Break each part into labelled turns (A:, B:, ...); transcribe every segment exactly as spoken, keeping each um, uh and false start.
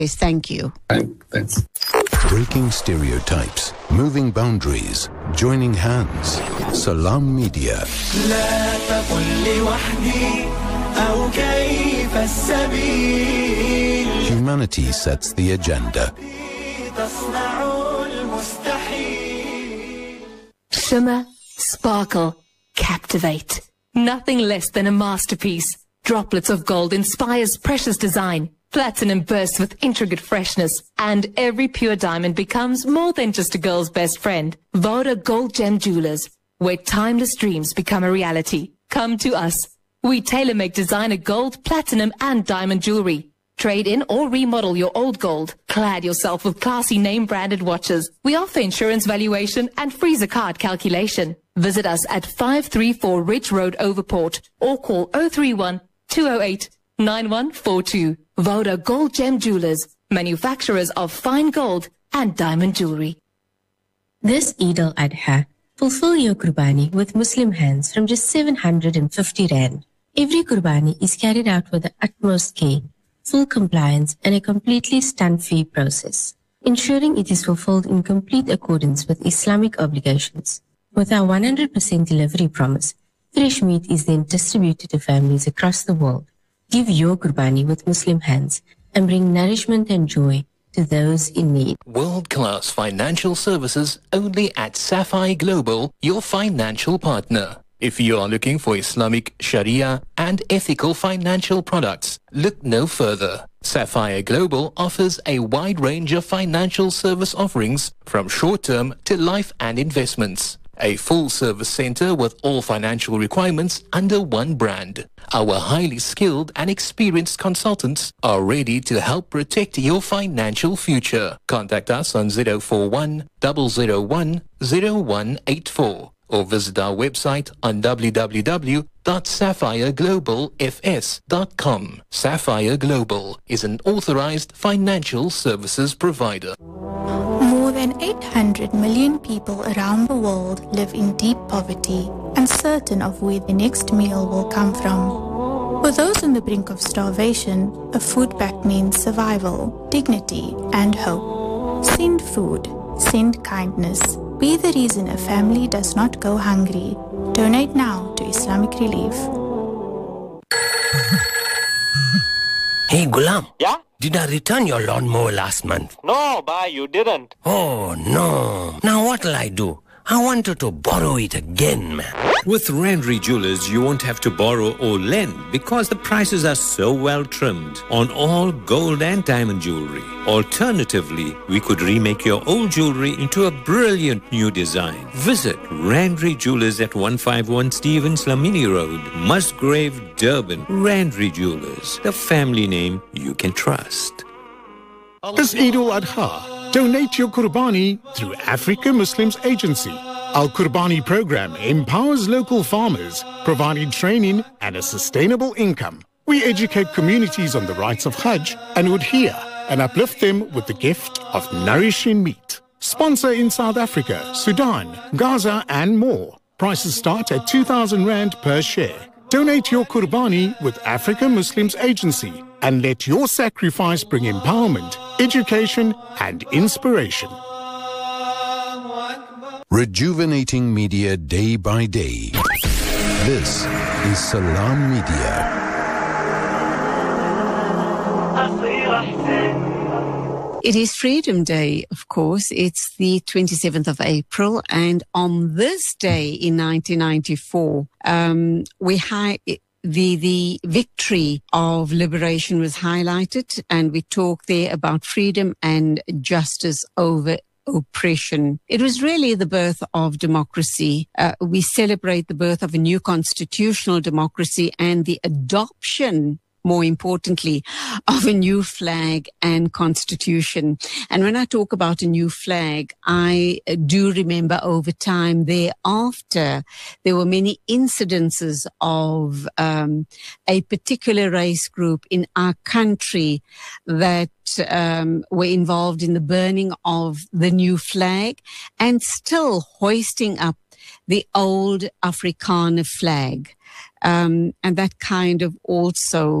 A: Yes, thank you.
B: Thanks.
C: Breaking stereotypes, moving boundaries, joining hands. Salam Media.
D: لا تقل لي وحدي أو كيف السبيل.
C: Humanity sets the agenda.
D: تصنع المستحيل.
E: Shimmer, sparkle, captivate. Nothing less than a masterpiece. Droplets of gold inspires precious design. Platinum bursts with intricate freshness, and every pure diamond becomes more than just a girl's best friend. Voda Gold Gem Jewelers, where timeless dreams become a reality. Come to us. We tailor-make designer gold, platinum, and diamond jewelry. Trade in or remodel your old gold. Clad yourself with classy name-branded watches. We offer insurance valuation and freezer card calculation. Visit us at five three four Ridge Road, Overport, or call oh three one, two oh eight, nine one four two. Voda Gold Gem Jewelers, manufacturers of fine gold and diamond jewelry.
F: This Eid al-Adha, fulfill your Qurbani with Muslim hands from just seven hundred fifty rand. Every Qurbani is carried out with the utmost care, full compliance, and a completely stunt-free process, ensuring it is fulfilled in complete accordance with Islamic obligations. With our one hundred percent delivery promise, fresh meat is then distributed to families across the world. Give your Qurbani with Muslim hands and bring nourishment and joy to those in need.
G: World-class financial services only at Sapphire Global, your financial partner. If you are looking for Islamic, Sharia and ethical financial products, look no further. Sapphire Global offers a wide range of financial service offerings from short-term to life and investments. A full-service center with all financial requirements under one brand. Our highly skilled and experienced consultants are ready to help protect your financial future. Contact us on zero four one, zero zero one, zero one eight four or visit our website on w w w dot sapphire global f s dot com. Sapphire Global is an authorized financial services provider.
H: More than eight hundred million people around the world live in deep poverty, uncertain of where the next meal will come from. For those on the brink of starvation, a food pack means survival, dignity, and hope. Send food. Send kindness. Be the reason a family does not go hungry. Donate now to Islamic Relief.
I: Hey, Gulam.
J: Yeah?
I: Did I return your lawnmower last month?
J: No, bye, you didn't.
I: Oh, no. Now what'll I do? I wanted to borrow it again, man.
K: With Randry Jewelers, you won't have to borrow or lend because the prices are so well trimmed on all gold and diamond jewelry. Alternatively, we could remake your old jewelry into a brilliant new design. Visit Randry Jewelers at one fifty-one Stevens Lamini Road, Musgrave, Durban. Randry Jewelers, the family name you can trust.
L: This Eid al-Adha, donate your Qurbani through Africa Muslims Agency. Our Qurbani program empowers local farmers, providing training and a sustainable income. We educate communities on the rights of Hajj and adhere and uplift them with the gift of nourishing meat. Sponsor in South Africa, Sudan, Gaza and more. Prices start at two thousand rand per share. Donate your Qurbani with Africa Muslims Agency and let your sacrifice bring empowerment, education and inspiration.
C: Rejuvenating media day by day. This is Salam Media.
A: It is Freedom Day, of course. It's the twenty-seventh of April. And on this day in nineteen ninety-four, um, we hi- the, the victory of liberation was highlighted. And we talked there about freedom and justice over oppression. It was really the birth of democracy. Uh, we celebrate the birth of a new constitutional democracy and the adoption, more importantly, of a new flag and constitution. And when I talk about a new flag, I do remember over time thereafter, there were many incidences of um, a particular race group in our country that um, were involved in the burning of the new flag and still hoisting up the old Afrikaner flag. Um, and that kind of also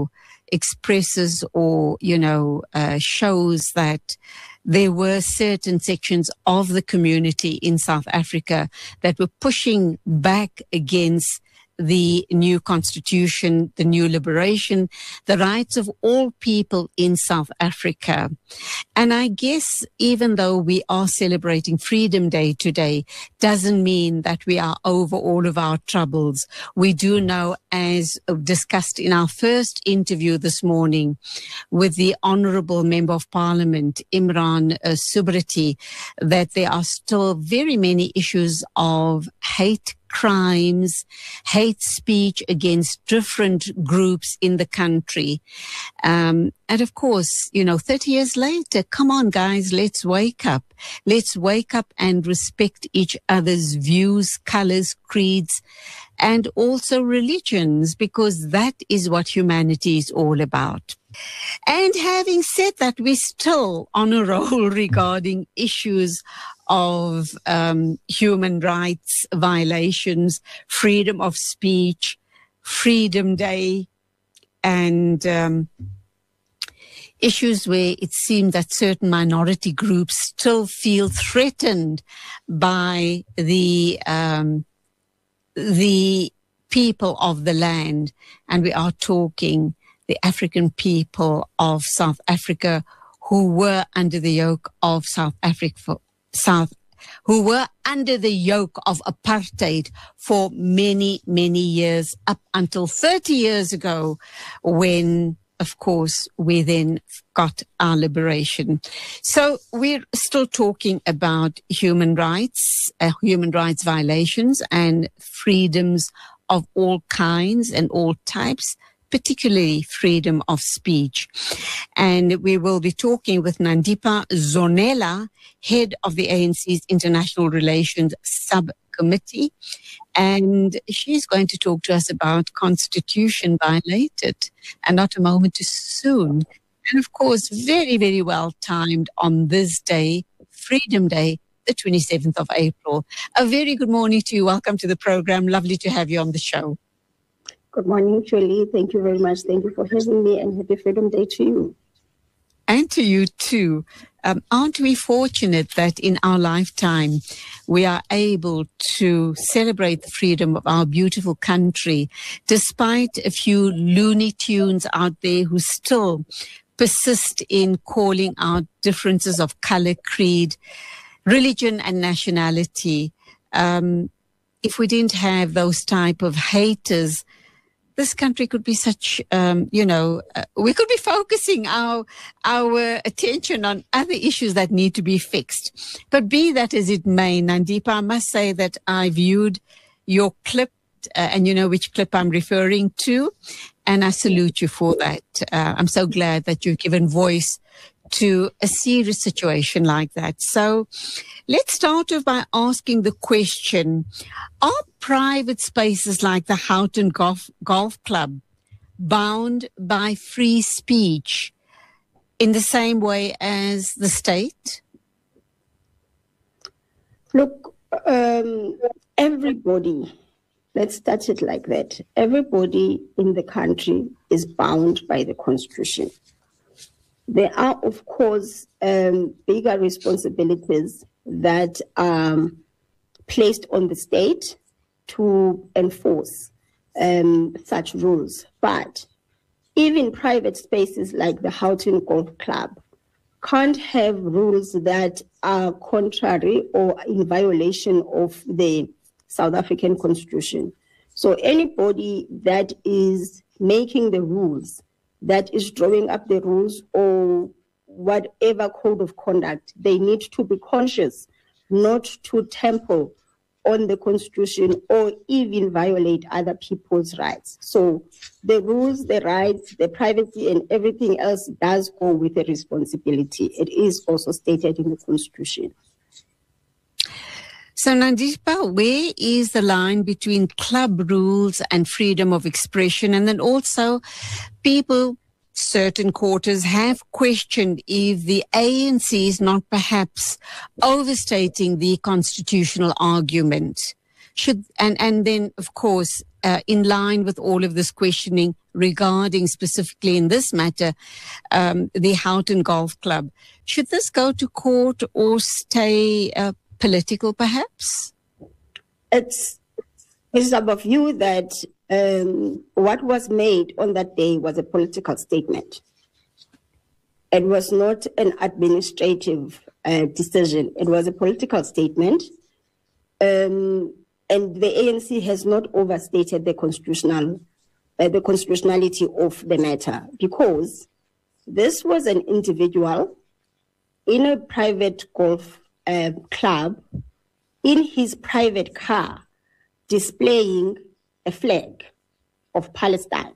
A: expresses or, you know, uh, shows that there were certain sections of the community in South Africa that were pushing back against the new constitution, the new liberation, the rights of all people in South Africa. And I guess even though we are celebrating Freedom Day today, doesn't mean that we are over all of our troubles. We do know, as discussed in our first interview this morning with the Honourable Member of Parliament, Imran uh, Subrati, that there are still very many issues of hate crimes, hate speech against different groups in the country. Um, and of course, you know, thirty years later, come on, guys, let's wake up. Let's wake up and respect each other's views, colors, creeds, and also religions, because that is what humanity is all about. And having said that, we're still on a roll regarding issues of um, human rights violations, freedom of speech, Freedom Day, and um, issues where it seems that certain minority groups still feel threatened by the um, the people of the land. And we are talking the African people of South Africa who were under the yoke of South Africa for South, who were under the yoke of apartheid for many, many years, up until thirty years ago, when, of course, we then got our liberation. So we're still talking about human rights, uh, human rights violations and freedoms of all kinds and all types, particularly freedom of speech. And we will be talking with Nandipha Zonela, head of the A N C's International Relations Subcommittee. And she's going to talk to us about constitution violated, and not a moment too soon. And of course, very, very well timed on this day, Freedom Day, the twenty-seventh of April. A very good morning to you. Welcome to the program. Lovely to have you on the show.
B: Good morning, Julie. Thank you very much. Thank you for having me, and happy Freedom Day to you.
A: And to you too. Um, aren't we fortunate that in our lifetime we are able to celebrate the freedom of our beautiful country, despite a few Looney Tunes out there who still persist in calling out differences of color, creed, religion, and nationality. Um, if we didn't have those type of haters, this country could be such, um, you know, uh, we could be focusing our our attention on other issues that need to be fixed. But be that as it may, Nandipha, I must say that I viewed your clip, uh, and you know which clip I'm referring to, and I salute you for that. Uh, I'm so glad that you've given voice to a serious situation like that. So let's start off by asking the question, are private spaces like the Houghton Golf, Golf Club bound by free speech in the same way as the state?
B: Look, um, everybody, let's start it like that. Everybody in the country is bound by the Constitution. There are, of course, um, bigger responsibilities that are placed on the state to enforce um, such rules. But even private spaces like the Houghton Golf Club can't have rules that are contrary or in violation of the South African Constitution. So anybody that is making the rules, that is drawing up the rules or whatever code of conduct, they need to be conscious not to tamper on the Constitution or even violate other people's rights. So the rules, the rights, the privacy and everything else does go with the responsibility. It is also stated in the Constitution.
A: So Nandipha, where is the line between club rules and freedom of expression? And then also people, certain quarters have questioned if the A N C is not perhaps overstating the constitutional argument. Should and, and then, of course, uh, in line with all of this questioning regarding specifically in this matter, um, the Houghton Golf Club. Should this go to court or stay uh, political, perhaps?
B: It's, it's of view that um, what was made on that day was a political statement. It was not an administrative uh, decision. It was a political statement. Um, and the A N C has not overstated the constitutional, uh, the constitutionality of the matter, because this was an individual in a private golf uh, club in his private car displaying a flag of Palestine.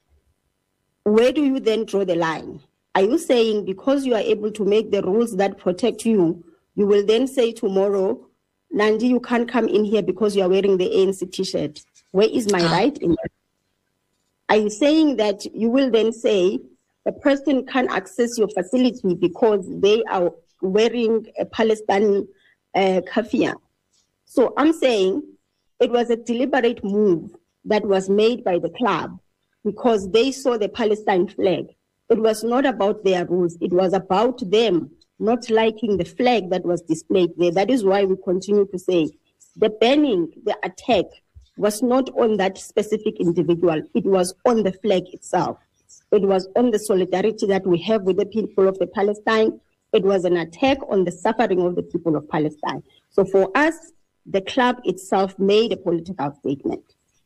B: Where do you then draw the line? Are you saying because you are able to make the rules that protect you, you will then say tomorrow, Nandi, you can't come in here because you are wearing the A N C t-shirt? Where is my right in that? Are you saying that you will then say a person can't access your facility because they are wearing a Palestinian uh, kafia? So I'm saying it was a deliberate move that was made by the club because they saw the Palestine flag. It was not about their rules. It was about them not liking the flag that was displayed there. That is why we continue to say the banning, the attack was not on that specific individual. It was on the flag itself. It was on the solidarity that we have with the people of the Palestine. It was an attack on the suffering of the people of Palestine. So for us, the club itself made a political statement.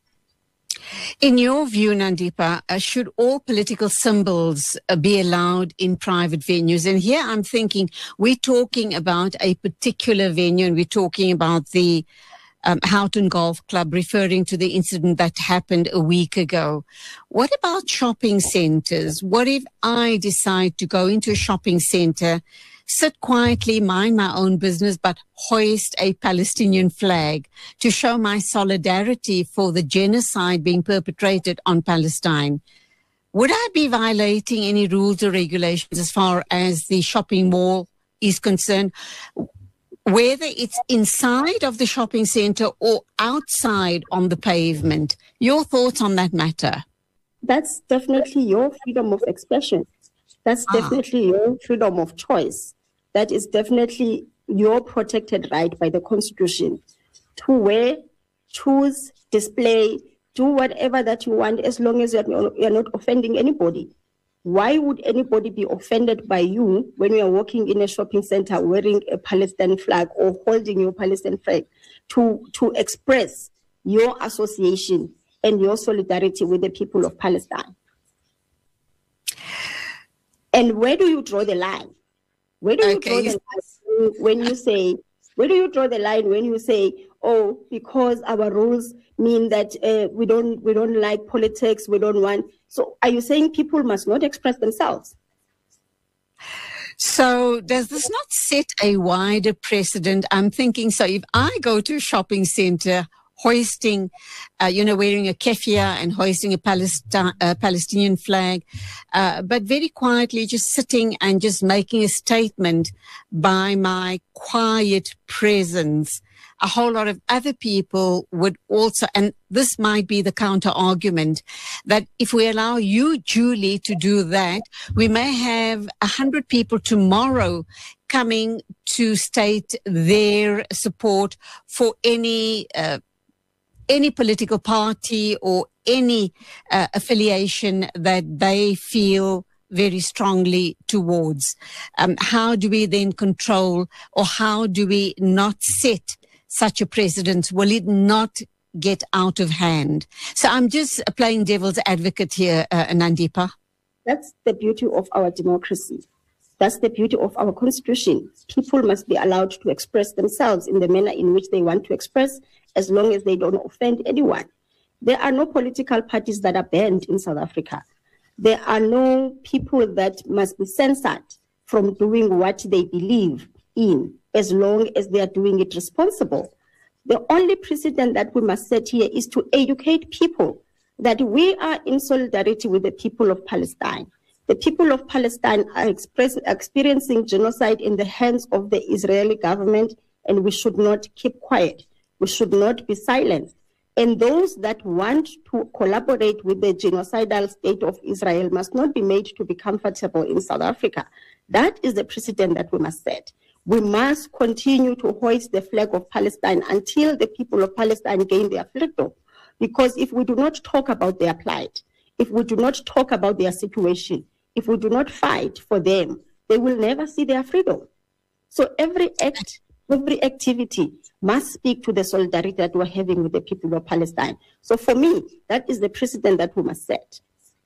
A: In your view, Nandipa, uh, should all political symbols uh, be allowed in private venues? And here I'm thinking we're talking about a particular venue, and we're talking about the um, Houghton Golf Club, referring to the incident that happened a week ago. What about shopping centers? What if I decide to go into a shopping center, sit quietly, mind my own business, but hoist a Palestinian flag to show my solidarity for the genocide being perpetrated on Palestine? Would I be violating any rules or regulations as far as the shopping mall is concerned, whether it's inside of the shopping center or outside on the pavement? Your thoughts on that matter?
B: That's definitely your freedom of expression. That's ah. definitely your freedom of choice. That is definitely your protected right by the Constitution to wear, choose, display, do whatever that you want as long as you're not offending anybody. Why would anybody be offended by you when you are walking in a shopping center wearing a Palestinian flag or holding your Palestinian flag to, to express your association and your solidarity with the people of Palestine? And where do you draw the line? Where do you okay. draw the line when you say, where do you draw the line when you say, oh, because our rules mean that uh, we don't we don't like politics, we don't want. So are you saying people must not express themselves?
A: So does this not set a wider precedent? I'm thinking, so if I go to a shopping center hoisting, uh, you know, wearing a keffiyeh and hoisting a Palestine, uh, Palestinian flag, uh, but very quietly just sitting and just making a statement by my quiet presence, a whole lot of other people would also, and this might be the counter argument, that if we allow you, Julie, to do that, we may have a hundred people tomorrow coming to state their support for any uh, any political party or any uh, affiliation that they feel very strongly towards. Um, how do we then control, or how do we not set such a precedent? Will it not get out of hand? So I'm just playing devil's advocate here, uh, Nandipa.
B: That's the beauty of our democracy. That's the beauty of our constitution. People must be allowed to express themselves in the manner in which they want to express, as long as they don't offend anyone. There are no political parties that are banned in South Africa. There are no people that must be censored from doing what they believe in, as long as they are doing it responsible. The only precedent that we must set here is to educate people that we are in solidarity with the people of Palestine. The people of Palestine are express, experiencing genocide in the hands of the Israeli government, and we should not keep quiet. We should not be silent. And those that want to collaborate with the genocidal state of Israel must not be made to be comfortable in South Africa. That is the precedent that we must set. We must continue to hoist the flag of Palestine until the people of Palestine gain their freedom. Because if we do not talk about their plight, if we do not talk about their situation, if we do not fight for them, they will never see their freedom. So every act, every activity must speak to the solidarity that we're having with the people of Palestine. So for me, that is the precedent that we must set.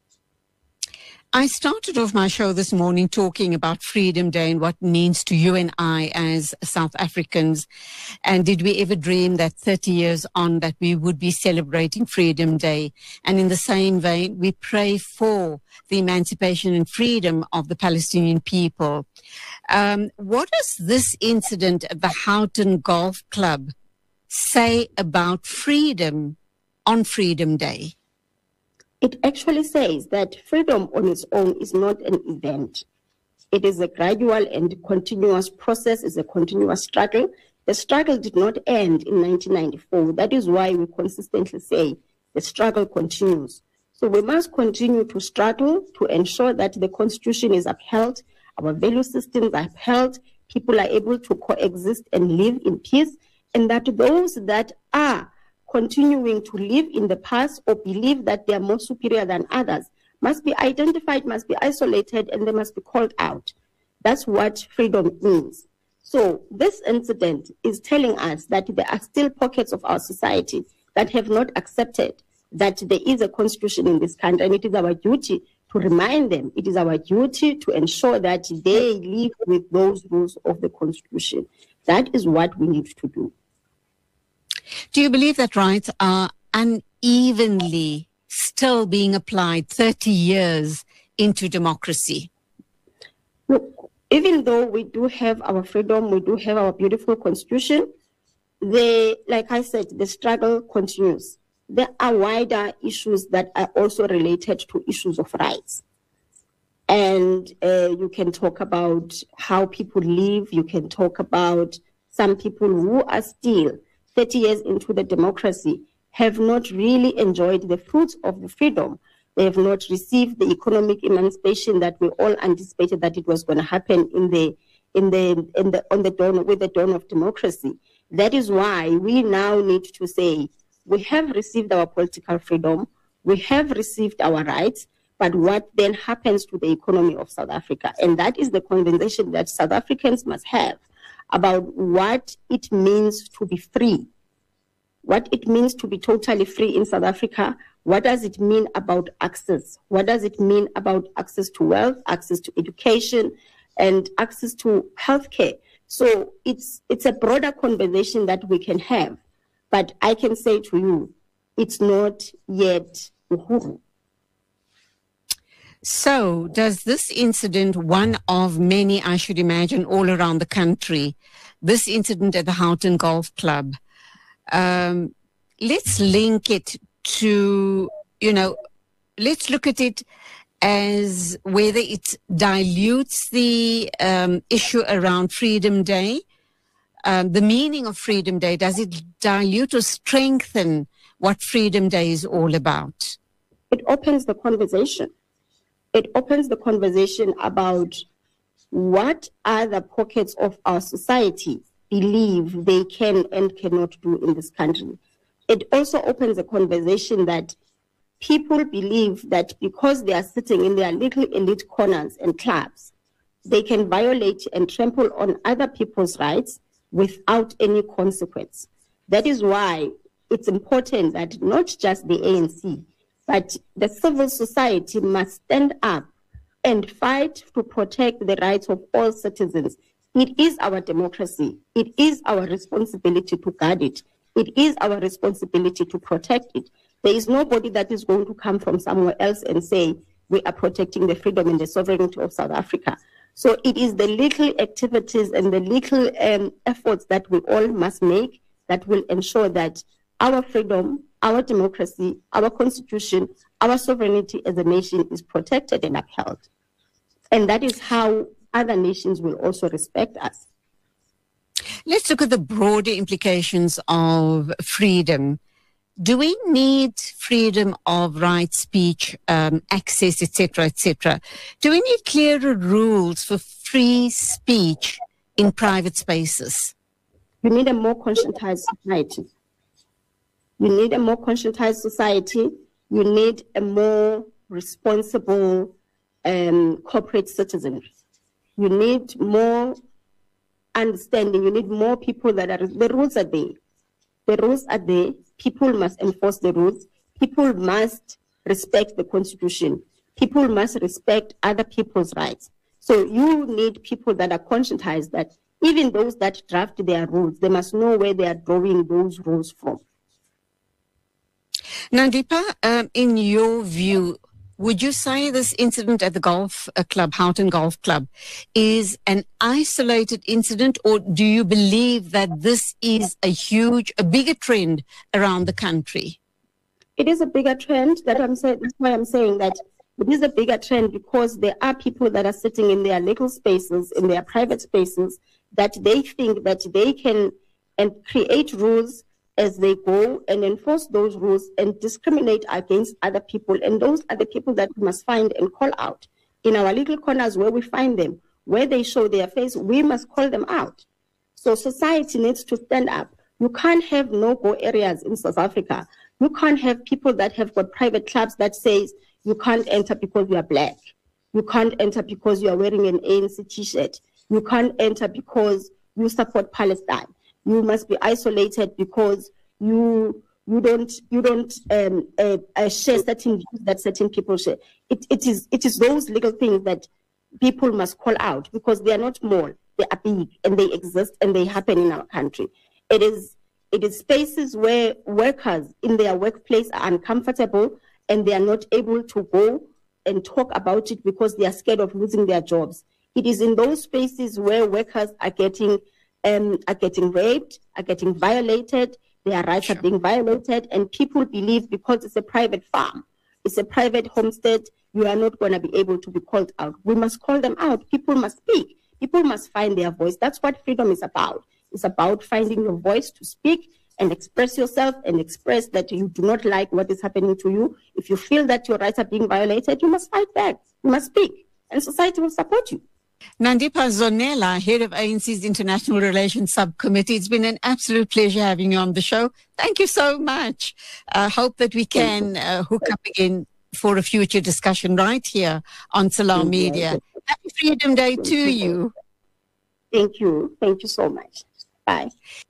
A: I started off my show this morning talking about Freedom Day and what it means to you and I as South Africans. And did we ever dream that thirty years on that we would be celebrating Freedom Day? And in the same vein, we pray for the emancipation and freedom of the Palestinian people. Um, what does this incident at the Houghton Golf Club say about freedom on Freedom Day?
B: It actually says that freedom on its own is not an event. It is a gradual and continuous process, it's a continuous struggle. The struggle did not end in nineteen ninety-four. That is why we consistently say the struggle continues. So we must continue to struggle to ensure that the Constitution is upheld, our value systems are upheld, people are able to coexist and live in peace, and that those that are continuing to live in the past or believe that they are more superior than others must be identified, must be isolated, and they must be called out. That's what freedom means. So this incident is telling us that there are still pockets of our society that have not accepted that there is a constitution in this country, and it is our duty to remind them, it is our duty to ensure that they live with those rules of the constitution. That is what we need to do.
A: Do you believe that rights are unevenly still being applied thirty years into democracy?
B: Look, even though we do have our freedom, we do have our beautiful constitution, the, like I said, the struggle continues. There are wider issues that are also related to issues of rights. And uh, you can talk about how people live, you can talk about some people who are still thirty years into the democracy, have not really enjoyed the fruits of the freedom. They have not received the economic emancipation that we all anticipated that it was going to happen in the, in the, in the, on the dawn, with the dawn of democracy. That is why we now need to say, we have received our political freedom, we have received our rights, but what then happens to the economy of South Africa? And that is the conversation that South Africans must have about what it means to be free, what it means to be totally free in South Africa. What does it mean about access? What does it mean about access to wealth, access to education, and access to healthcare? So it's it's a broader conversation that we can have. But I can say to you, it's not yet Uhuru.
A: So does this incident, one of many, I should imagine, all around the country, this incident at the Houghton Golf Club, um, let's link it to, you know, let's look at it as whether it dilutes the um, issue around Freedom Day, um, the meaning of Freedom Day. Does it dilute or strengthen what Freedom Day is all about?
B: It opens the conversation. It opens the conversation about what other pockets of our society believe they can and cannot do in this country. It also opens a conversation that people believe that because they are sitting in their little elite corners and clubs, they can violate and trample on other people's rights without any consequence. That is why it's important that not just the A N C, but the civil society must stand up and fight to protect the rights of all citizens. It is our democracy. It is our responsibility to guard it. It is our responsibility to protect it. There is nobody that is going to come from somewhere else and say, we are protecting the freedom and the sovereignty of South Africa. So it is the little activities and the little um, efforts that we all must make that will ensure that our freedom, our democracy, our constitution, our sovereignty as a nation is protected and upheld. And that is how other nations will also respect us.
A: Let's look at the broader implications of freedom. do we need freedom of right speech, um, access, et cetera, et cetera? Do we need clearer rules for free speech in private spaces?
B: You need a more conscientized society. You need a more conscientized society. You need a more responsible um, corporate citizenry. You need more understanding. You need more people that are, the rules are there. The rules are there. People must enforce the rules. People must respect the Constitution. People must respect other people's rights. So you need people that are conscientized that even those that draft their rules, they must know where they are drawing those rules from.
A: Nandipa, um, in your view, would you say this incident at the golf uh, club, Houghton Golf Club, is an isolated incident, or do you believe that this is a huge, a bigger trend around the country?
B: It is a bigger trend. That I'm saying. That's why I'm saying that it is a bigger trend, because there are people that are sitting in their little spaces, in their private spaces, that they think that they can and create rules as they go and enforce those rules and discriminate against other people. And those are the people that we must find and call out. In our little corners where we find them, where they show their face, we must call them out. So society needs to stand up. You can't have no-go areas in South Africa. You can't have people that have got private clubs that says you can't enter because you are black. You can't enter because you are wearing an A N C t-shirt. You can't enter because you support Palestine. You must be isolated because you you don't you don't um, uh, uh, share certain views that certain people share. It it is it is those little things that people must call out, because they are not small, they are big, and they exist and they happen in our country. It is it is spaces where workers in their workplace are uncomfortable and they are not able to go and talk about it because they are scared of losing their jobs. It is in those spaces where workers are getting Um, are getting raped, are getting violated, their rights are being violated, and people believe because it's a private farm, it's a private homestead, you are not going to be able to be called out. We must call them out. People must speak. People must find their voice. That's what freedom is about. It's about finding your voice to speak and express yourself and express that you do not like what is happening to you. If you feel that your rights are being violated, you must fight back. You must speak, and society will support you.
A: Nandipa Zonela, head of A N C's International Relations Subcommittee, it's been an absolute pleasure having you on the show. Thank you so much. I uh, hope that we can uh, hook up again for a future discussion right here on Salam Media. Happy Freedom Day to you.
B: Thank you. Thank you so much. Bye.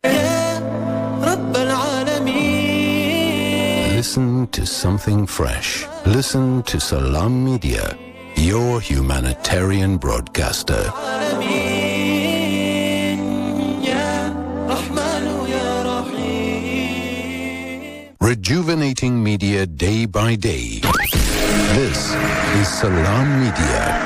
C: Listen to something fresh. Listen to Salam Media, your humanitarian broadcaster. Rejuvenating media day by day. This is Salam Media.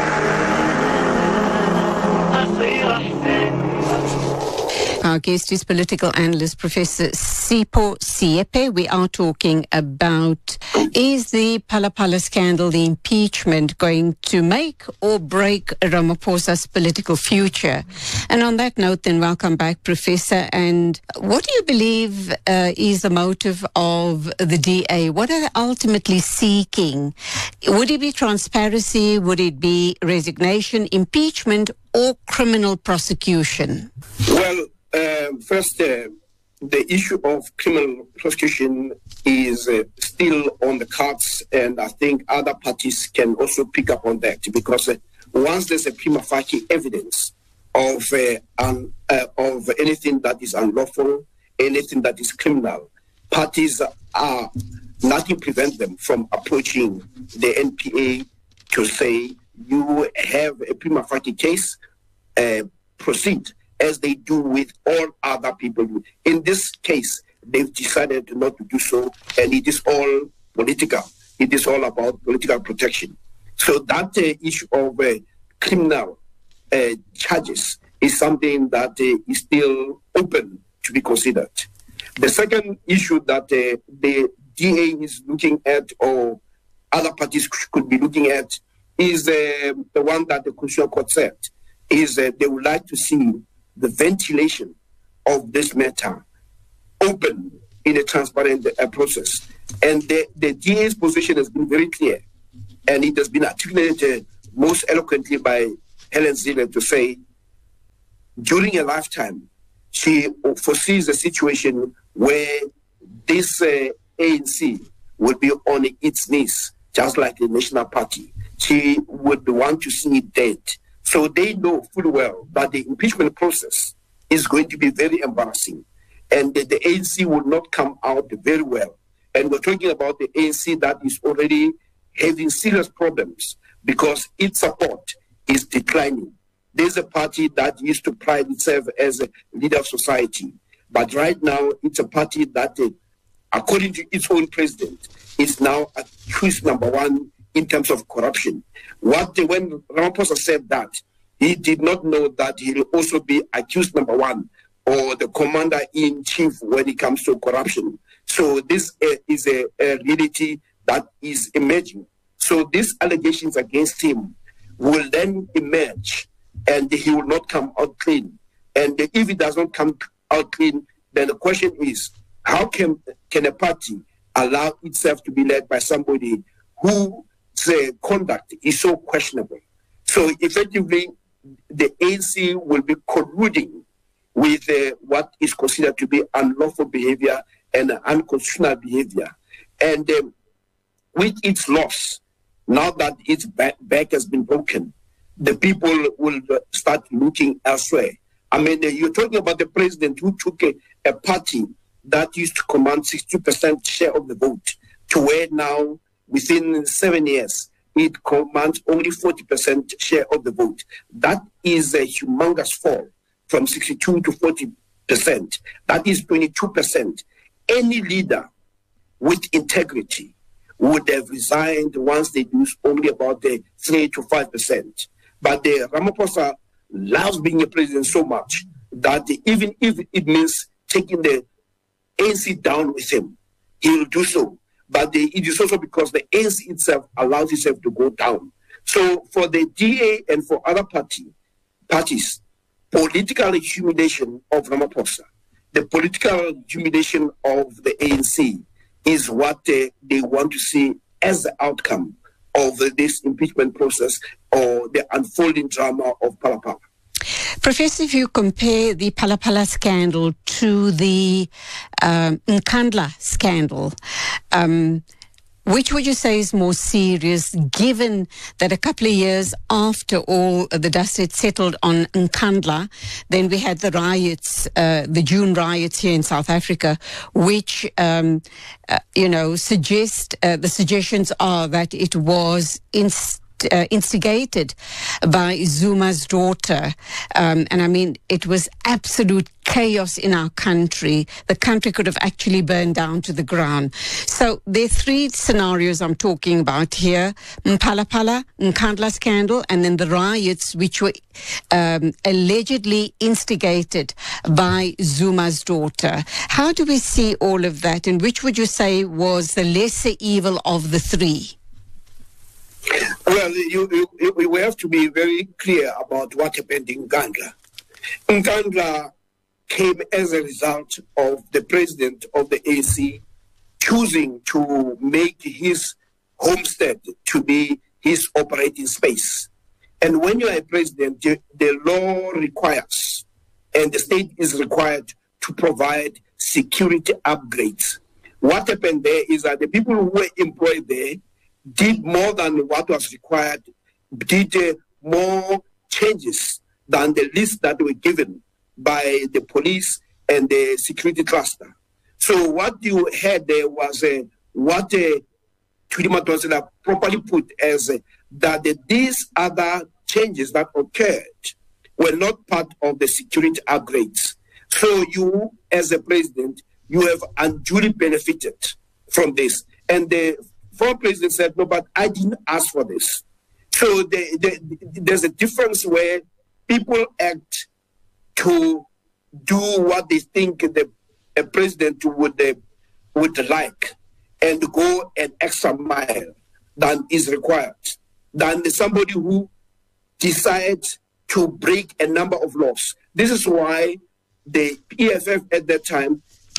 A: Our guest is political analyst Professor Sipho Siepe. We are talking about, is the Phala Phala scandal, the impeachment, going to make or break Ramaphosa's political future? And on that note, then, welcome back, Professor. And what do you believe uh, is the motive of the D A? What are they ultimately seeking? Would it be transparency? Would it be resignation, impeachment, or criminal prosecution?
J: Well, Uh, first, uh, the issue of criminal prosecution is uh, still on the cards, and I think other parties can also pick up on that, because uh, once there's a prima facie evidence of uh, un, uh, of anything that is unlawful, anything that is criminal, parties are nothing prevents them from approaching the N P A to say, you have a prima facie case, uh, proceed, as they do with all other people. In this case, they've decided not to do so, and it is all political. It is all about political protection. So that uh, issue of uh, criminal uh, charges is something that uh, is still open to be considered. The second issue that uh, the D A is looking at, or other parties could be looking at, is uh, the one that the Constitutional Court said, is uh, they would like to see the ventilation of this matter open in a transparent uh, process. And the, the D A's position has been very clear, and it has been articulated most eloquently by Helen Zille to say, during a lifetime, she foresees a situation where this uh, A N C will be on its knees, just like the National Party. She would want to see it dead. So they know full well that the impeachment process is going to be very embarrassing, and that the A N C will not come out very well. And we're talking about the A N C that is already having serious problems because its support is declining. There's a party that used to pride itself as a leader of society, but right now it's a party that, uh, according to its own president, is now accused number one in terms of corruption. What uh, when Ramaphosa said that, he did not know that he'll also be accused number one, or the commander-in-chief when it comes to corruption. So this uh, is a, a reality that is emerging. So these allegations against him will then emerge, and he will not come out clean. And if he does not come out clean, then the question is, how can, can a party allow itself to be led by somebody whose uh, conduct is so questionable? So effectively, the A N C will be colluding with uh, what is considered to be unlawful behavior and unconstitutional behavior. And um, with its loss, now that its back, back has been broken, the people will start looking elsewhere. I mean, you're talking about the president who took a, a party that used to command sixty percent share of the vote to where now, within seven years, it commands only forty percent share of the vote. That is a humongous fall from sixty-two to forty percent. That is twenty-two percent. Any leader with integrity would have resigned once they lose only about the three to five percent. But the Ramaphosa loves being a president so much that even if it means taking the A N C down with him, he will do so. But the, it is also because the A N C itself allows itself to go down. So for the D A and for other party, parties, political humiliation of Ramaphosa, the political humiliation of the A N C is what they, they want to see as the outcome of this impeachment process or the unfolding drama of Phala-Phala.
A: Professor, if you compare the Phala-Phala scandal to the um, Nkandla scandal, um, which would you say is more serious, given that a couple of years after all the dust had settled on Nkandla, then we had the riots, uh, the June riots here in South Africa, which, um, uh, you know, suggest, uh, the suggestions are that it was inst- Uh, instigated by Zuma's daughter. Um, and I mean, it was absolute chaos in our country. The country could have actually burned down to the ground. So there are three scenarios I'm talking about here. Phala-Phala, Nkandla scandal, and then the riots which were um, allegedly instigated by Zuma's daughter. How do we see all of that, and which would you say was the lesser evil of the three?
J: Well, you, you, we have to be very clear about what happened in Nkandla. Nkandla came as a result of the president of the A N C choosing to make his homestead to be his operating space. And when you are a president, the law requires, and the state is required to provide security upgrades. What happened there is that the people who were employed there did more than what was required, did uh, more changes than the list that were given by the police and the security cluster. So what you had there was uh, what uh, Chidima Donsela properly put as uh, that uh, these other changes that occurred were not part of the security upgrades. So you, as a president, you have unduly benefited from this. And the former president said, no, but I didn't ask for this. So the, the, there's a difference where people act to do what they think the a president would, uh, would like and go an extra mile than is required, than somebody who decides to break a number of laws. This is why the E F F at that time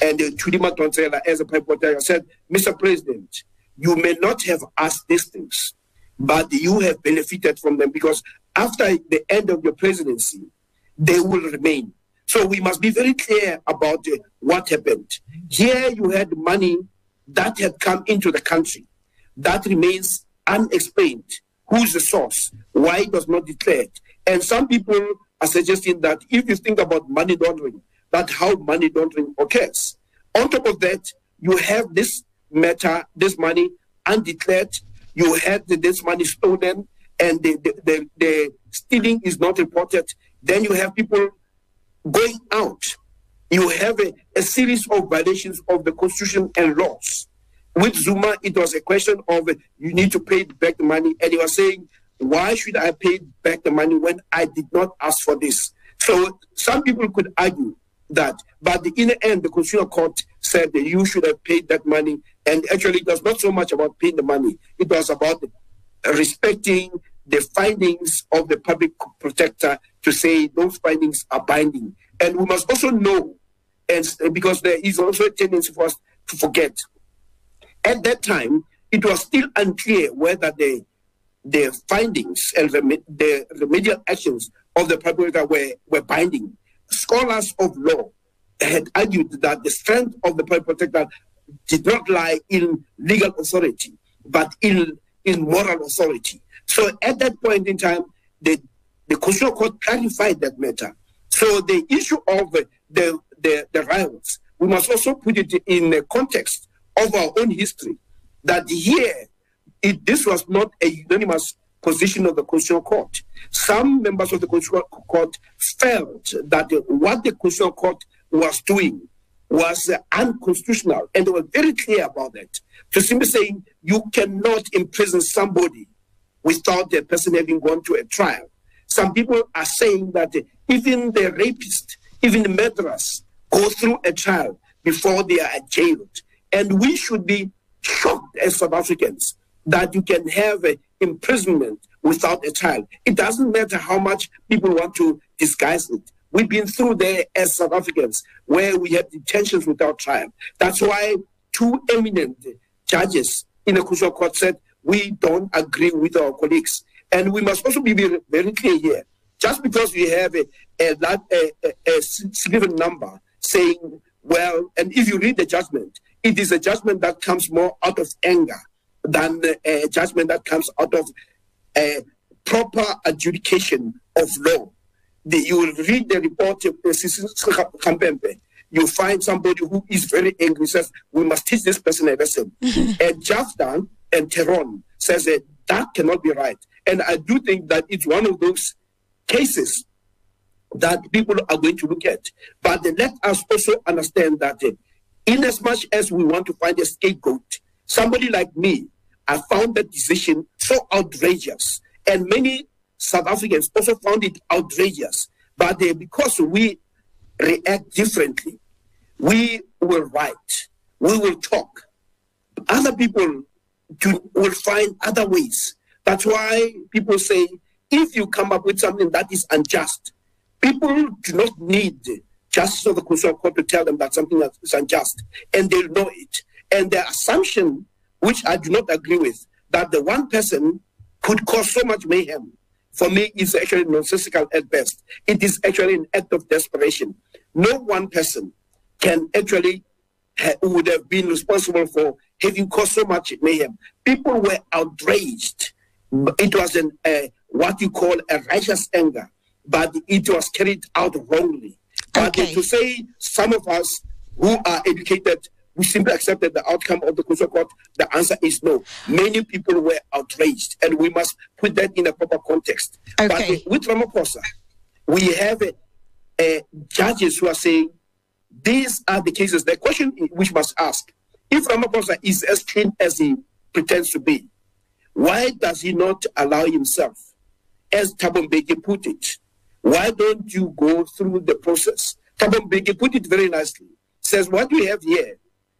J: And uh, Chudima Tonsela, as a preparator, said, Mister President, you may not have asked these things, but you have benefited from them because after the end of your presidency, they will remain. So we must be very clear about uh, what happened. Here you had money that had come into the country that remains unexplained. Who's the source? Why it was not declared? And some people are suggesting that if you think about money laundering, that's how money laundering occurs. On top of that, you have this matter, this money undeclared. You had this money stolen, and the, the, the, the stealing is not reported. Then you have people going out. You have a, a series of violations of the constitution and laws. With Zuma, it was a question of uh, you need to pay back the money. And he was saying, why should I pay back the money when I did not ask for this? So some people could argue that, but in the end, the Constitutional Court said that you should have paid that money. And actually, it was not so much about paying the money. It was about respecting the findings of the public protector to say those findings are binding. And we must also know, and because there is also a tendency for us to forget, at that time, it was still unclear whether the the findings and rem- the remedial actions of the public were, were binding. Scholars of law had argued that the strength of the public protector did not lie in legal authority, but in, in moral authority. So at that point in time, the, the Constitutional Court clarified that matter. So the issue of the, the, the, the riots, we must also put it in the context of our own history, that here, it, this was not a unanimous position of the Constitutional Court. Some members of the Constitutional Court felt that what the Constitutional Court was doing was uh, unconstitutional, and they were very clear about that. To simply saying you cannot imprison somebody without the person having gone to a trial. Some people are saying that uh, even the rapist, even the murderers, go through a trial before they are jailed. And we should be shocked as South Africans that you can have an imprisonment without a trial. It doesn't matter how much people want to disguise it. We've been through there as South Africans where we have detentions without trial. That's why two eminent judges in the Constitutional Court said, we don't agree with our colleagues. And we must also be very, very clear here. Just because we have a, a, a, a, a significant number saying, well, and if you read the judgment, it is a judgment that comes more out of anger than a judgment that comes out of a proper adjudication of law. The, you will read the report of Kambembe. You find somebody who is very angry, says, we must teach this person a lesson. And Jafdan and Teron says that that cannot be right. And I do think that it's one of those cases that people are going to look at. But let us also understand that uh, in as much as we want to find a scapegoat, somebody like me, I found that decision so outrageous. And many South Africans also found it outrageous. But uh, because we react differently, we will write, we will talk. Other people do, will find other ways. That's why people say, if you come up with something that is unjust, people do not need justice of the Constitutional Court to tell them that something that is unjust, and they'll know it. And the assumption, which I do not agree with, that the one person could cause so much mayhem, for me is actually nonsensical at best. It is actually an act of desperation. No one person can actually ha- would have been responsible for having caused so much mayhem. People were outraged. It was an uh, what you call a righteous anger, but it was carried out wrongly. But okay. to say some of us who are educated, we simply accepted the outcome of the Constitutional Court, the answer is no. Many people were outraged, and we must put that in a proper context. Okay. But uh, with Ramaphosa, we have uh, uh, judges who are saying, these are the cases. The question which must ask, if Ramaphosa is as clean as he pretends to be, why does he not allow himself, as Thabo Mbeki put it, why don't you go through the process? Thabo Mbeki put it very nicely. Says what we have here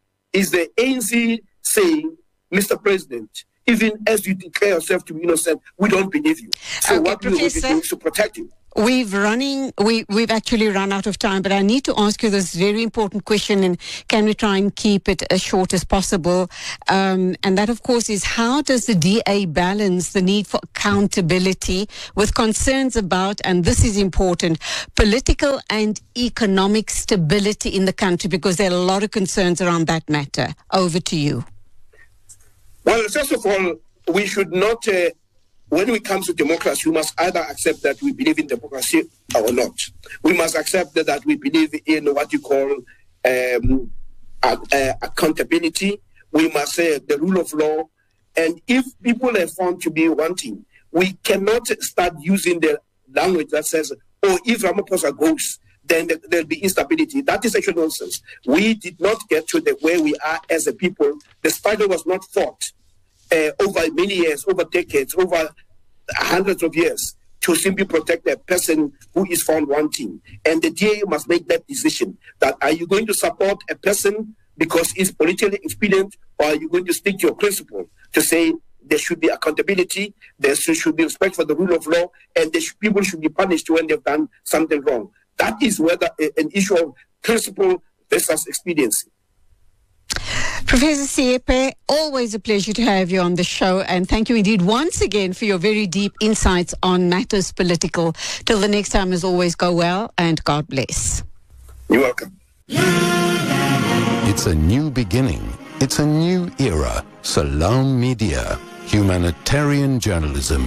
J: is the A N C saying, Mister President, even as you declare yourself to be innocent, we don't believe you. So
A: okay,
J: what we will do is to protect you.
A: We've running. We we've actually run out of time, but I need to ask you this very important question, and can we try and keep it as short as possible? Um, and that, of course, is how does the D A balance the need for accountability with concerns about, and this is important, political and economic stability in the country, because there are a lot of concerns around that matter. Over to you.
J: Well, first of all, we should not. Uh, When it comes to democracy, we must either accept that we believe in democracy or not. We must accept that, that we believe in what you call um, uh, uh, accountability. We must say the rule of law. And if people are found to be wanting, we cannot start using the language that says, oh, if Ramaphosa goes, then there'll be instability. That is actually nonsense. We did not get to the where we are as a people. The struggle was not fought Uh, over many years, over decades, over hundreds of years, to simply protect a person who is found wanting. And the D A must make that decision, that are you going to support a person because he's politically expedient, or are you going to stick to your principle to say there should be accountability, there should be respect for the rule of law, and there should, people should be punished when they've done something wrong. That is whether a, an issue of principle versus expediency.
A: Professor Siepe, always a pleasure to have you on the show, and thank you indeed once again for your very deep insights on matters political. Till the next time, as always, go well and God bless.
J: You're welcome.
C: It's a new beginning. It's a new era. Salam Media, humanitarian journalism.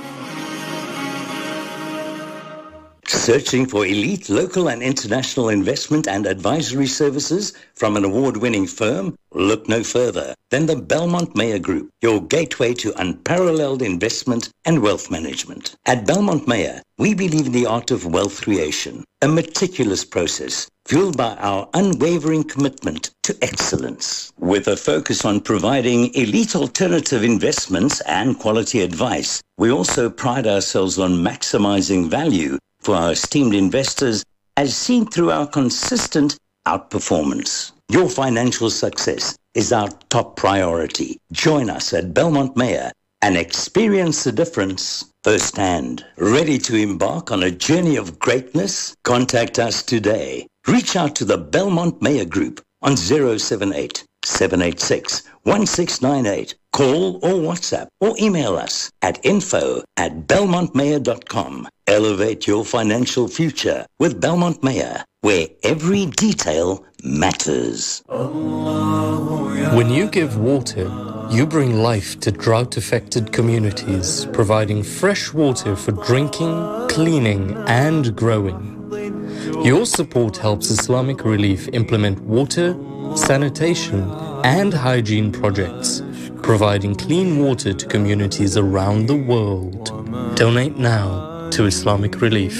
M: Searching for elite local and international investment and advisory services from an award-winning firm? Look no further than the Belmont Meyer Group, your gateway to unparalleled investment and wealth management. At Belmont Meyer, we believe in the art of wealth creation, a meticulous process fueled by our unwavering commitment to excellence. With a focus on providing elite alternative investments and quality advice, we also pride ourselves on maximizing value for our esteemed investors, as seen through our consistent outperformance. Your financial success is our top priority. Join us at Belmont Meyer and experience the difference firsthand. Ready to embark on a journey of greatness? Contact us today. Reach out to the Belmont Meyer Group on zero seven eight, seven eight six, one six nine eight. Call or WhatsApp or email us at info at belmont mayer dot com. Elevate your financial future with Belmont Meyer, where every detail matters.
N: When you give water, you bring life to drought-affected communities, providing fresh water for drinking, cleaning, and growing. Your support helps Islamic Relief implement water, sanitation, and hygiene projects, providing clean water to communities around the world. Donate now to Islamic Relief.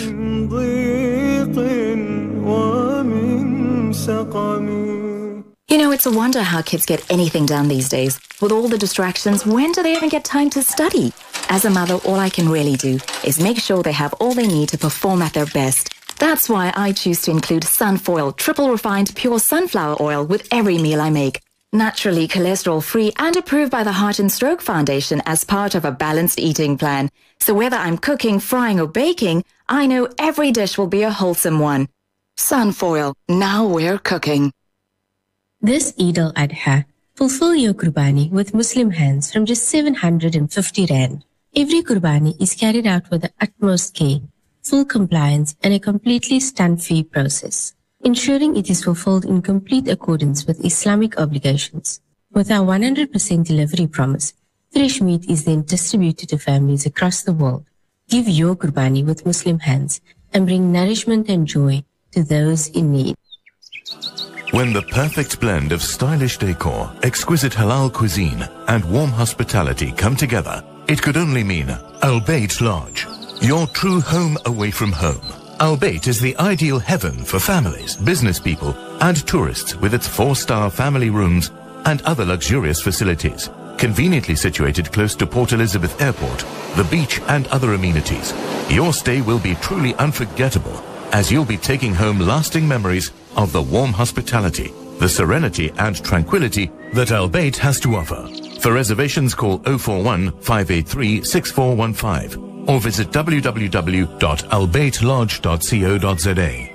O: You know, it's a wonder how kids get anything done these days. With all the distractions, when do they even get time to study? As a mother, all I can really do is make sure they have all they need to perform at their best. That's why I choose to include Sunfoil triple refined pure sunflower oil with every meal I make. Naturally cholesterol-free and approved by the Heart and Stroke Foundation as part of a balanced eating plan. So whether I'm cooking, frying or baking, I know every dish will be a wholesome one. Sunfoil, now we're cooking.
F: This Eid al-Adha, fulfill your Qurbani with Muslim hands from just seven hundred fifty rand. Every Qurbani is carried out with the utmost care, full compliance and a completely stunt-free process, ensuring it is fulfilled in complete accordance with Islamic obligations. With our one hundred percent delivery promise, fresh meat is then distributed to families across the world. Give your Qurbani with Muslim hands and bring nourishment and joy to those in need.
P: When the perfect blend of stylish decor, exquisite halal cuisine, and warm hospitality come together, it could only mean Al Bayt Lodge, your true home away from home. Al Bayt is the ideal heaven for families, business people, and tourists with its four-star family rooms and other luxurious facilities. Conveniently situated close to Port Elizabeth Airport, the beach, and other amenities, your stay will be truly unforgettable, as you'll be taking home lasting memories of the warm hospitality, the serenity and tranquility that Al Bayt has to offer. For reservations, call oh four one, five eight three, six four one five or visit w w w dot albait lodge dot co dot z a.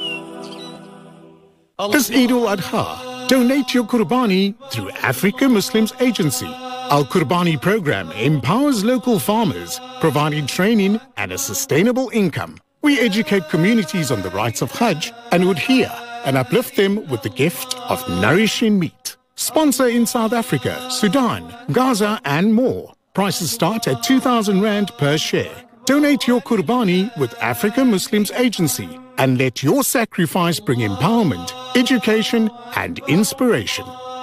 L: This Eid al-Adha, donate your Qurbani through Africa Muslims Agency. Our Qurbani program empowers local farmers, providing training and a sustainable income. We educate communities on the rights of Hajj and udhiyah and uplift them with the gift of nourishing meat. Sponsor in South Africa, Sudan, Gaza and more. Prices start at two thousand rand per share. Donate your Qurbani with Africa Muslims Agency and let your sacrifice bring empowerment, education and inspiration.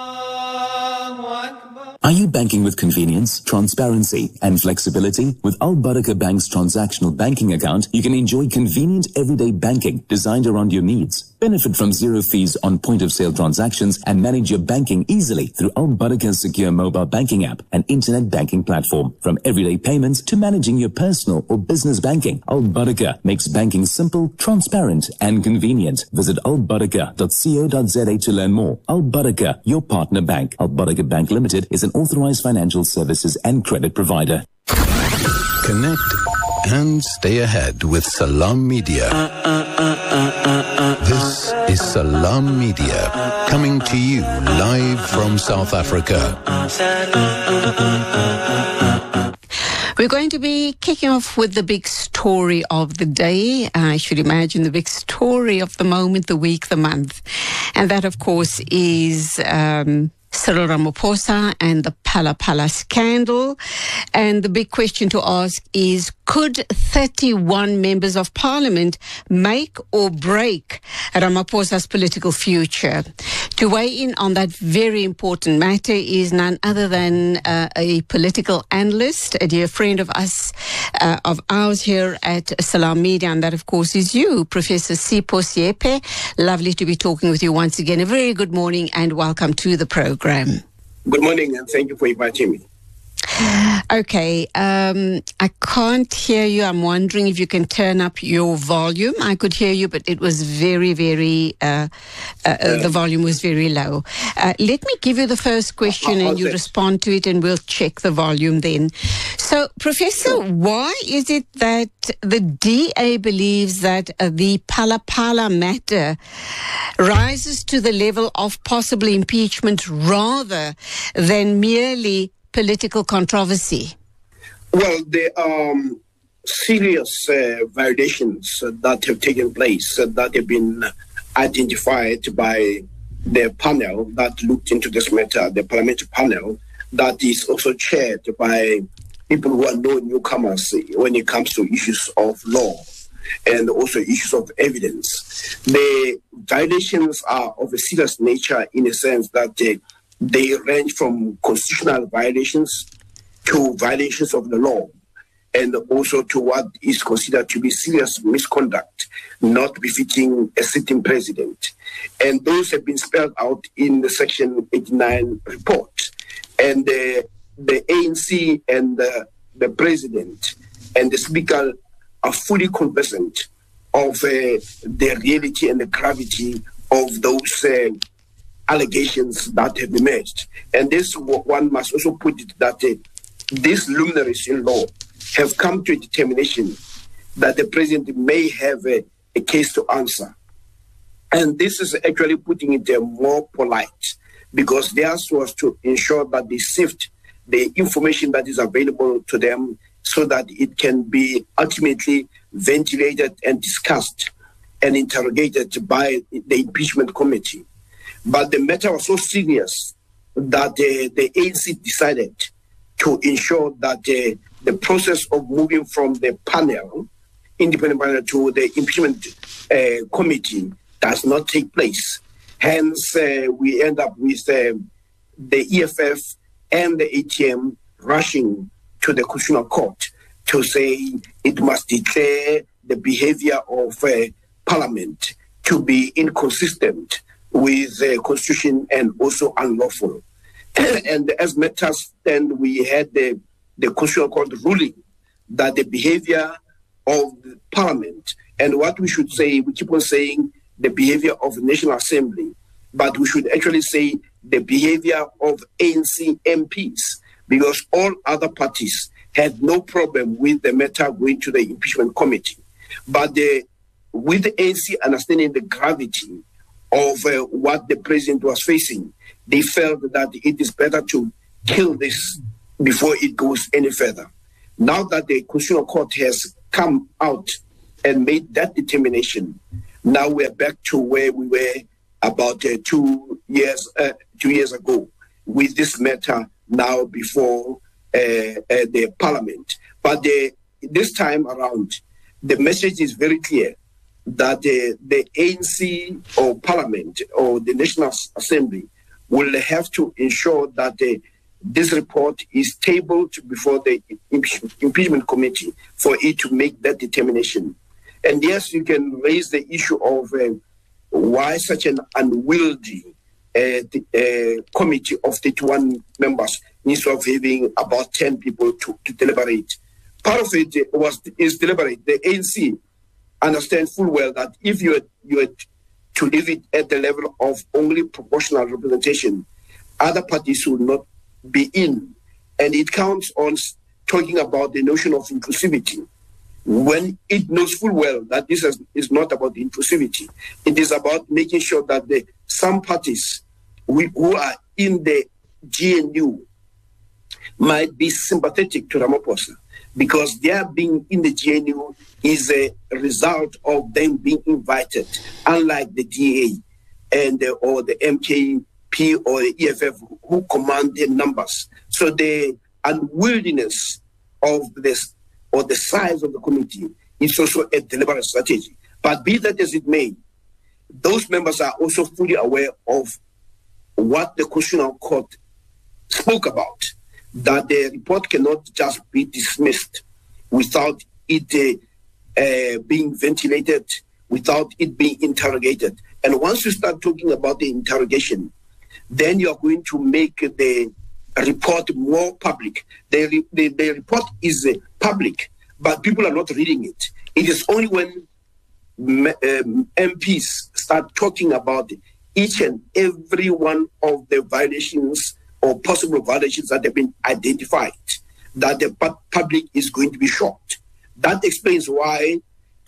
Q: Are you banking with convenience, transparency and flexibility? With Al Barakah Bank's transactional banking account, you can enjoy convenient everyday banking designed around your needs. Benefit from zero fees on point-of-sale transactions and manage your banking easily through Al Barakah's secure mobile banking app and internet banking platform. From everyday payments to managing your personal or business banking, Al Barakah makes banking simple, transparent and convenient. Visit al barakah dot co dot z a to learn more. Al Barakah, your partner bank. Al Barakah Bank Limited is an authorized financial services and credit provider.
C: Connect and stay ahead with Salam Media. This is Salam Media, coming to you live from South Africa.
A: We're going to be kicking off with the big story of the day. I should imagine the big story of the moment, the week, the month. And that, of course, is um, Cyril Ramaphosa and the Phala Phala scandal. And the big question to ask is, could thirty-one members of parliament make or break Ramaphosa's political future? To weigh in on that very important matter is none other than uh, a political analyst, a dear friend of us, uh, of ours here at Salam Media, and that, of course, is you, Professor Sipho Siepe. Lovely to be talking with you once again. A very good morning and welcome to the program.
J: Good morning and thank you for inviting me.
A: Okay, um, I can't hear you. I'm wondering if you can turn up your volume. I could hear you, but it was very, very, uh, uh, uh, the volume was very low. Uh, let me give you the first question and you respond to it and we'll check the volume then. So, Professor, why is it that the D A believes that uh, the Phala Phala matter rises to the level of possible impeachment rather than merely political controversy?
J: Well, there are um, serious uh, violations uh, that have taken place uh, that have been identified by the panel that looked into this matter, the parliamentary panel that is also chaired by people who are no newcomers when it comes to issues of law and also issues of evidence. The violations are of a serious nature in a sense that uh, they range from constitutional violations to violations of the law and also to what is considered to be serious misconduct, not befitting a sitting president. And those have been spelled out in the Section eighty-nine report. And uh, the A N C and uh, the president and the speaker are fully conversant of uh, the reality and the gravity of those uh, allegations that have emerged. And this, one must also put it that uh, these luminaries in law have come to a determination that the president may have a, a case to answer. And this is actually putting it uh, more polite, because theirs was to ensure that they sift the information that is available to them so that it can be ultimately ventilated and discussed and interrogated by the impeachment committee. But the matter was so serious that uh, the A N C decided to ensure that uh, the process of moving from the panel, independent panel, to the impeachment uh, committee does not take place. Hence, uh, we end up with uh, the E F F and the A T M rushing to the Constitutional Court to say it must declare the behavior of uh, Parliament to be inconsistent with the Constitution and also unlawful. And as matters stand, we had the, the Constitutional Court ruling that the behavior of the Parliament, and what we should say, we keep on saying the behavior of the National Assembly, but we should actually say the behavior of A N C M Ps, because all other parties had no problem with the matter going to the impeachment committee. But the, with the A N C understanding the gravity of uh, what the president was facing, they felt that it is better to kill this before it goes any further. Now that the Constitutional Court has come out and made that determination, now we're back to where we were about uh, two years uh, two years ago, with this matter now before uh, uh, the Parliament. But the, this time around, the message is very clear that uh, the A N C or Parliament or the National Assembly will have to ensure that uh, this report is tabled before the impe- impeachment committee for it to make that determination. And yes, you can raise the issue of uh, why such an unwieldy uh, the, uh, committee of thirty-one members instead of having about ten people to, to deliberate. Part of it was is deliberate. The A N C understands full well that if you had, you had to leave it at the level of only proportional representation, other parties will not be in. And it counts on talking about the notion of inclusivity, when it knows full well that this is, is not about inclusivity. It is about making sure that the, some parties we, who are in the G N U might be sympathetic to Ramaphosa, because their being in the G N U is a result of them being invited, unlike the D A and the, or the M K P or the E F F who command the numbers. So the unwieldiness of this or the size of the committee is also a deliberate strategy. But be that as it may, those members are also fully aware of what the Constitutional Court spoke about, that the report cannot just be dismissed without it uh, uh, being ventilated, without it being interrogated. And once you start talking about the interrogation, then you are going to make the report more public. The, the, the report is uh, public, but people are not reading it. It is only when um, M Ps start talking about each and every one of the violations or possible violations that have been identified that the public is going to be shocked. That explains why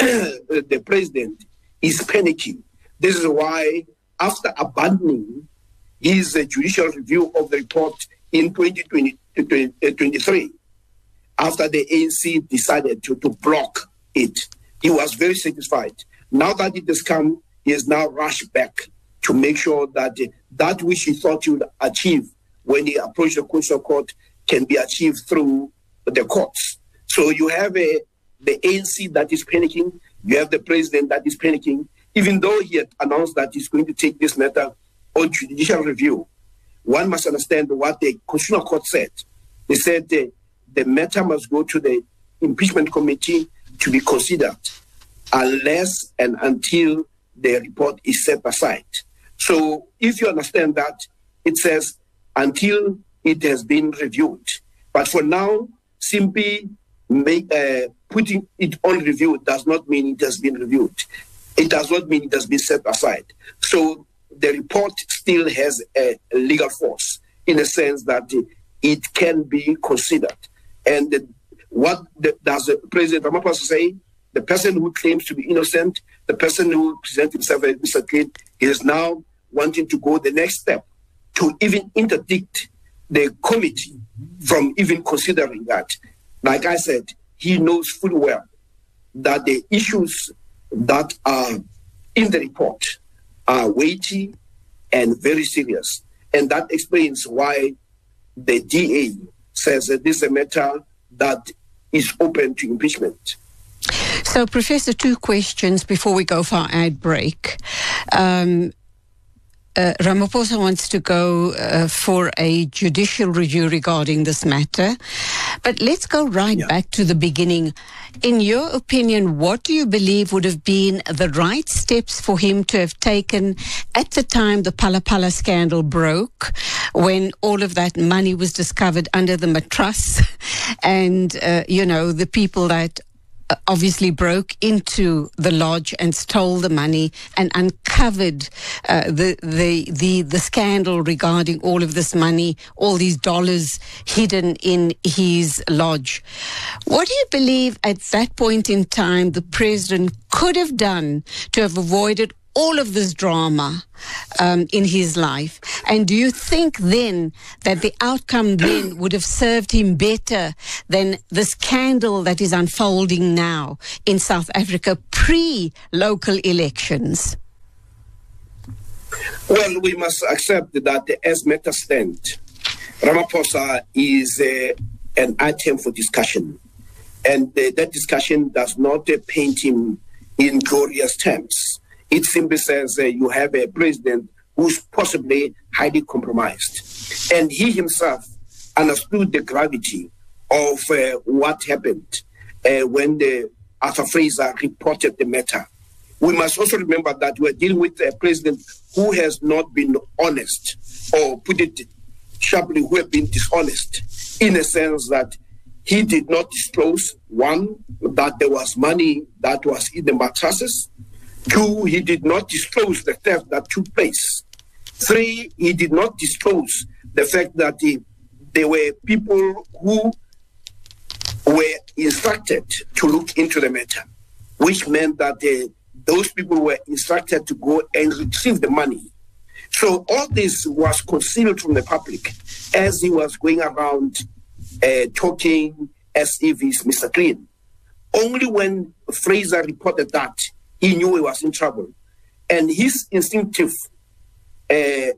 J: the president is panicking. This is why, after abandoning his uh, judicial review of the report in twenty twenty-three, after the A N C decided to, to block it, he was very satisfied. Now that it has come, he has now rushed back to make sure that uh, that which he thought he would achieve when he approached the Constitutional Court can be achieved through the courts. So you have a, the A N C that is panicking, you have the president that is panicking, even though he had announced that he's going to take this matter on judicial review. One must understand what the Constitutional Court said. They said the, the matter must go to the impeachment committee to be considered unless and until the report is set aside. So if you understand that, it says until it has been reviewed. But for now, simply make, uh, putting it on review does not mean it has been reviewed. It does not mean it has been set aside. So the report still has a legal force in the sense that it can be considered. And the, what the, does the President Ramaphosa say? The person who claims to be innocent, the person who presents himself as Mister Clean, is now wanting to go the next step to even interdict the committee from even considering that. Like I said, he knows fully well that the issues that are in the report are weighty and very serious. And that explains why the D A says that this is a matter that is open to impeachment.
A: So, Professor, two questions before we go for our ad break. Um, uh, Ramaphosa wants to go uh, for a judicial review regarding this matter. But let's go right yeah. back to the beginning. In your opinion, what do you believe would have been the right steps for him to have taken at the time the Phala Phala scandal broke, when all of that money was discovered under the mattress and, uh, you know, the people that obviously broke into the lodge and stole the money and uncovered uncovered uh, the, the the the scandal regarding all of this money, all these dollars hidden in his lodge. What do you believe at that point in time the president could have done to have avoided all of this drama um, in his life? And do you think then that the outcome then would have served him better than the scandal that is unfolding now in South Africa pre-local elections?
J: Well, we must accept that as matters stand, Ramaphosa is uh, an item for discussion. And uh, that discussion does not uh, paint him in glorious terms. It simply says uh, you have a president who's possibly highly compromised. And he himself understood the gravity of uh, what happened uh, when the Arthur Fraser reported the matter. We must also remember that we're dealing with a president who has not been honest, or put it sharply, who have been dishonest, in a sense that he did not disclose, one, that there was money that was in the mattresses. Two, he did not disclose the theft that took place. Three, he did not disclose the fact that he, there were people who were instructed to look into the matter, which meant that uh, those people were instructed to go and retrieve the money. So all this was concealed from the public as he was going around uh, talking as if he's Mister Clean. Only when Fraser reported that, he knew he was in trouble. And his instinctive uh,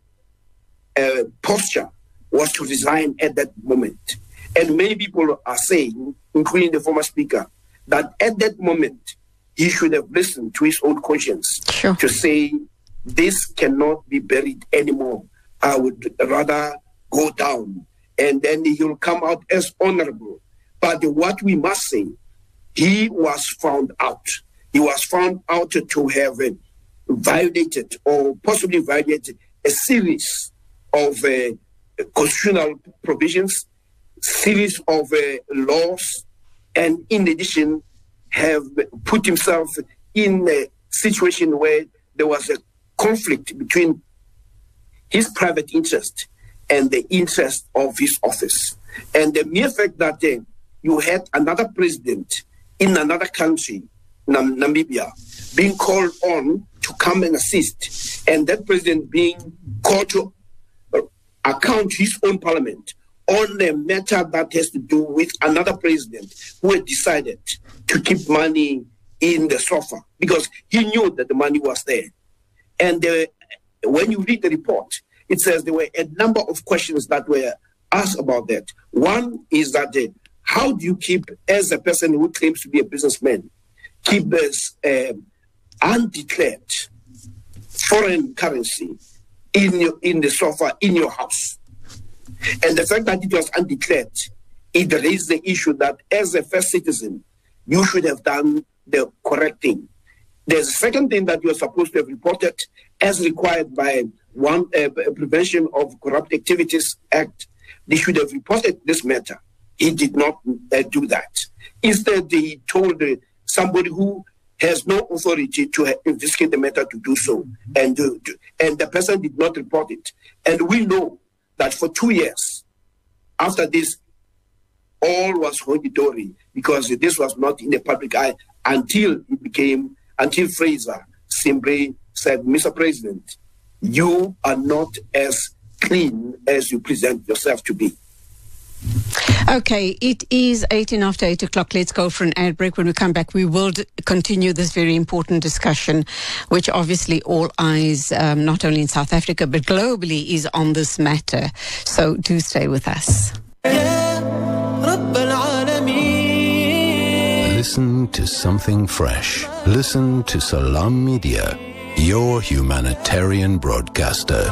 J: uh, posture was to resign at that moment. And many people are saying, including the former speaker, that at that moment, he should have listened to his own conscience sure. to say, this cannot be buried anymore. I would rather go down. And then he'll come out as honorable. But what we must say, he was found out. He was found out to have uh, violated or possibly violated a series of uh, constitutional provisions, series of uh, laws, and in addition have put himself in a situation where there was a conflict between his private interest and the interest of his office. And the mere fact that uh, you had another president in another country, Nam- Namibia, being called on to come and assist, and that president being called to uh, account his own parliament on a matter that has to do with another president who had decided to keep money in the sofa because he knew that the money was there. And uh, when you read the report, it says there were a number of questions that were asked about that. One is that uh, how do you keep, as a person who claims to be a businessman, keep this uh, undeclared foreign currency in your, in the sofa in your house? And the fact that it was undeclared, it raised the issue that as a first citizen, you should have done the correct thing. There's a second thing that you're supposed to have reported as required by one uh, Prevention of Corrupt Activities Act. They should have reported this matter. He did not uh, do that. Instead, he told uh, somebody who has no authority to uh, investigate the matter to do so, and uh, to, and the person did not report it. And we know that for two years after this, all was hunky-dory because this was not in the public eye until it became, until Fraser simply said, Mister President, you are not as clean as you present yourself to be.
A: Okay, it is eighteen after eight o'clock. Let's go for an ad break. When we come back, we will d- continue this very important discussion, which obviously all eyes, um, not only in South Africa, but globally, is on this matter. So do stay with us.
C: Listen to something fresh. Listen to Salam Media, your humanitarian broadcaster.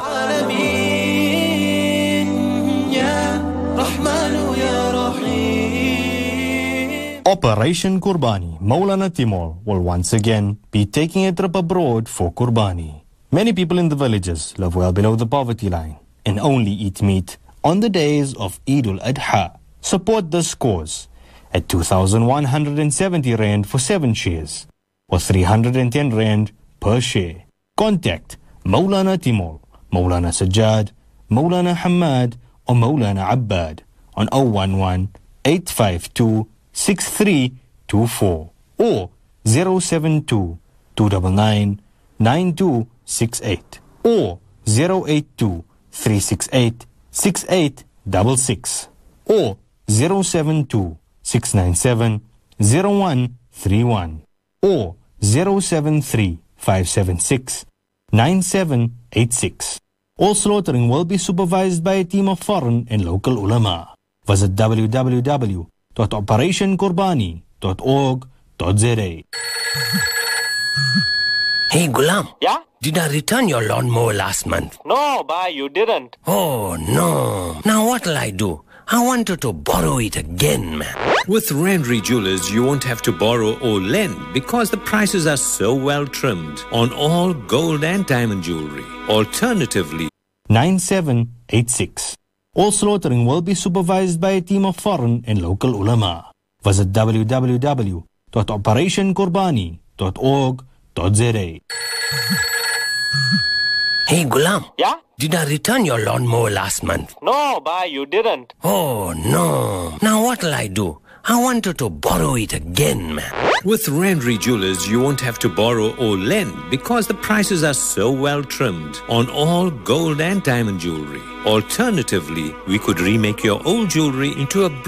R: Operation Kurbani, Maulana Timur will once again be taking a trip abroad for Kurbani. Many people in the villages live well below the poverty line and only eat meat on the days of Eid al-Adha. Support this cause at two thousand one hundred seventy rand for seven shares or three hundred ten rand per share. contact Maulana Timur, Maulana Sajjad, Maulana Hamad, or Maulana Abbad on zero one one, eight five two, six three two four or zero seven two, two nine nine, nine two six eight or zero eight two, three six eight, six eight six six or zero seven two, six nine seven, zero one three one or zero seven three, five seven six, nine seven eight six. All slaughtering will be supervised by a team of foreign and local ulama. Visit w w w dot operation qurbani dot org dot z a.
I: Hey, Gulam.
S: Yeah?
I: Did I return your lawnmower last month?
S: No, bye, you didn't.
I: Oh, no. Now what'll I do? I wanted to borrow it again, man.
K: With Rendry Jewelers, you won't have to borrow or lend because the prices are so well trimmed on all gold and diamond jewelry. Alternatively,
R: nine seven eight six. All slaughtering will be supervised by a team of foreign and local ulama. Visit w w w dot operation qurbani dot org dot z a.
I: Hey, Gulam.
S: Yeah?
I: Did I return your lawnmower last month?
S: No, bye, you didn't.
I: Oh, no. Now what'll I do? I wanted to borrow it again, man.
K: With Rendry Jewelers, you won't have to borrow or lend because the prices are so well trimmed on all gold and diamond jewelry. Alternatively, we could remake your old jewelry into a